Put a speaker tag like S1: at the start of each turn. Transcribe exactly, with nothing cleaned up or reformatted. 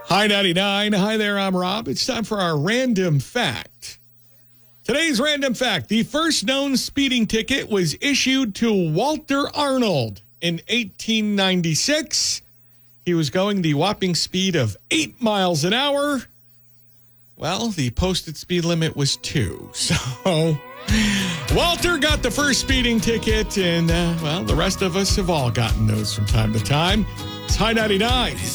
S1: Hi ninety-nine. Hi there, I'm Rob. It's time for our random fact. Today's random fact. The first known speeding ticket was issued to Walter Arnold in eighteen ninety-six. He was going the whopping speed of eight miles an hour. Well, the posted speed limit was two. So Walter got the first speeding ticket, and, uh, well, the rest of us have all gotten those from time to time. It's High ninety-nine.